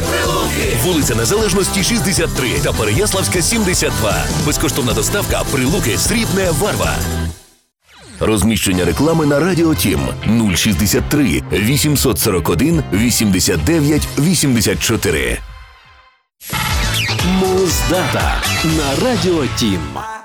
Прилуки! Вулиця Незалежності, 63 та Переяславська, 72. Безкоштовна доставка Прилуки, Срібне, Варва. Розміщення реклами на Радіо Тім 063 841 89 84. Муздата на Радіо Тім.